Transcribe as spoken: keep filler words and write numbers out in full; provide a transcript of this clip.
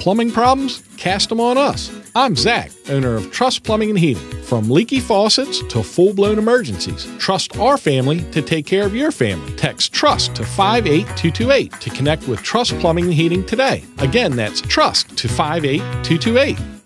Plumbing problems? Cast them on us. I'm Zach, owner of Trust Plumbing and Heating. From leaky faucets to full-blown emergencies, trust our family to take care of your family. Text TRUST to five eight two two eight to connect with Trust Plumbing and Heating today. Again, that's TRUST to five eight two two eight.